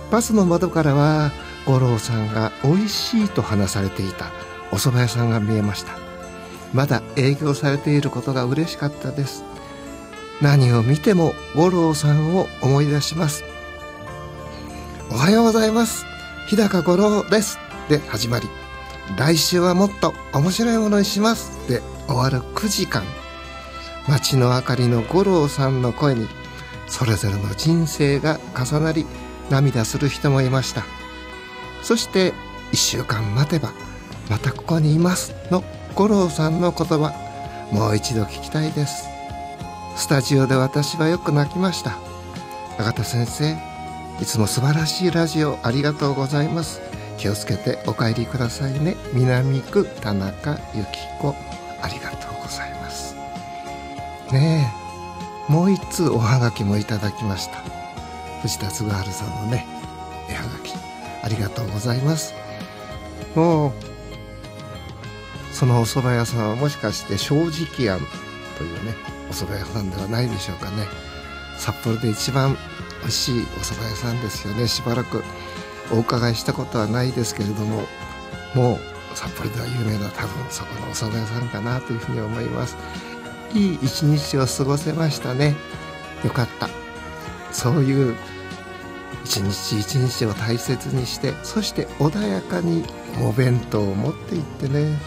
バスの窓からは五郎さんが美味しいと話されていたお蕎麦屋さんが見えました。まだ営業されていることが嬉しかったです。何を見ても五郎さんを思い出します。おはようございます、日高五郎ですで始まり、来週はもっと面白いものにしますで終わる9時間、街の明かりの五郎さんの声にそれぞれの人生が重なり涙する人もいました。そして1週間待てばまたここにいますの五郎さんの言葉、もう一度聞きたいです。スタジオで私はよく泣きました。永田先生、いつも素晴らしいラジオありがとうございます。気をつけてお帰りくださいね。南区田中由紀子、ありがとうございますね。え、もう一通おはがきもいただきました。藤田嗣治さんのね、絵はがきありがとうございます。もうそのお蕎麦屋さんはもしかして正直庵というねお蕎麦屋さんではないでしょうかね。札幌で一番美味しいお蕎麦屋さんですよね。しばらくお伺いしたことはないですけれども、もう札幌では有名な多分そこのお蕎麦屋さんかなというふうに思います。いい一日を過ごせましたね。よかった。そういう一日一日を大切にして、そして穏やかにお弁当を持って行ってね、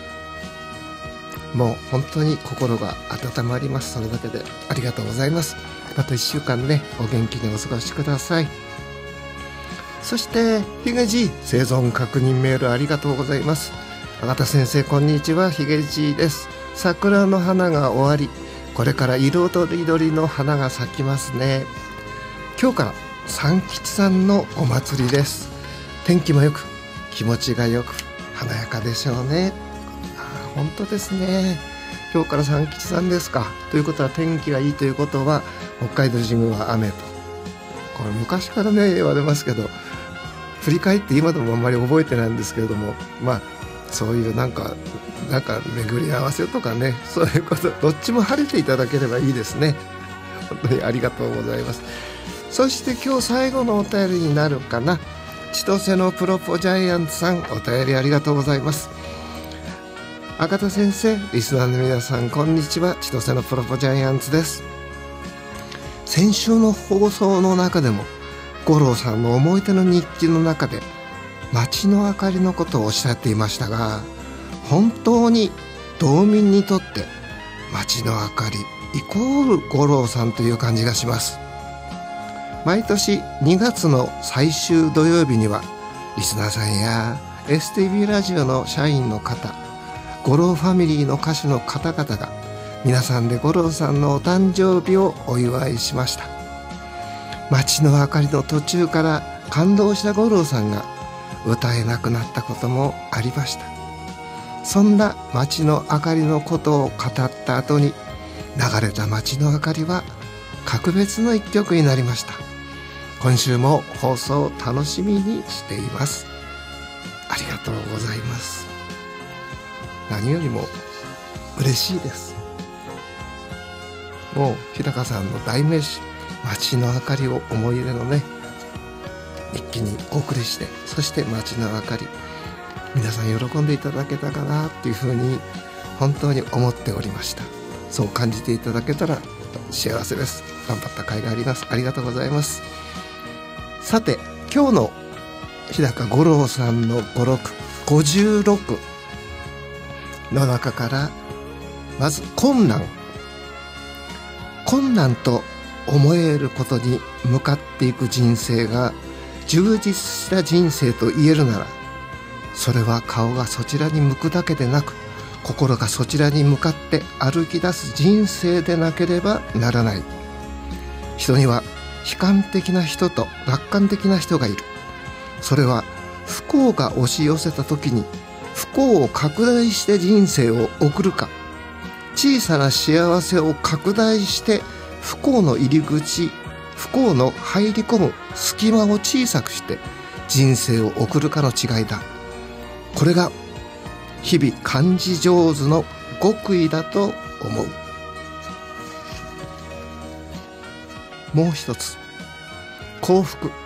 もう本当に心が温まります。それだけでありがとうございます。また1週間ね、お元気にお過ごしください。そしてヒゲじい、生存確認メールありがとうございます。永田先生こんにちは、ヒゲじいです。桜の花が終わり、これから色とりどりの花が咲きますね。今日から三吉さんのお祭りです。天気もよく気持ちがよく華やかでしょうね。本当ですね。今日から三吉さんですか。ということは天気がいいということは北海道神宮は雨と、これ昔からね言われますけど、振り返って今でもあんまり覚えてないんですけれども、まあそういうなんか巡り合わせとかね、そういうことどっちも晴れていただければいいですね。本当にありがとうございます。そして今日最後のお便りになるかな。千歳のプロポジャイアンツさん、お便りありがとうございます。赤田先生、リスナーの皆さんこんにちは、千歳のプロポジャイアンツです。先週の放送の中でも五郎さんの思い出の日記の中で街の明かりのことをおっしゃっていましたが、本当に道民にとって街の明かりイコール五郎さんという感じがします。毎年2月の最終土曜日にはリスナーさんや STV ラジオの社員の方、五郎ファミリーの歌手の方々が皆さんで五郎さんのお誕生日をお祝いしました。街の明かりの途中から感動した五郎さんが歌えなくなったこともありました。そんな街の明かりのことを語った後に流れた街の明かりは格別の一曲になりました。今週も放送を楽しみにしています。ありがとうございます。何よりも嬉しいです。もう日高さんの代名詞、街の明かりを思い出のね一気にお送りして、そして街の明かり皆さん喜んでいただけたかなっていうふうに本当に思っておりました。そう感じていただけたら幸せです。頑張った甲斐があります。ありがとうございます。さて今日の日高五郎さんの語録56の中から、まず困難と思えることに向かっていく人生が充実した人生と言えるなら、それは顔がそちらに向くだけでなく、心がそちらに向かって歩き出す人生でなければならない。人には悲観的な人と楽観的な人がいる。それは不幸が押し寄せた時に不幸を拡大して人生を送るか、小さな幸せを拡大して不幸の入り口、不幸の入り込む隙間を小さくして人生を送るかの違いだ。これが日々感じ上手の極意だと思う。もう一つ、幸福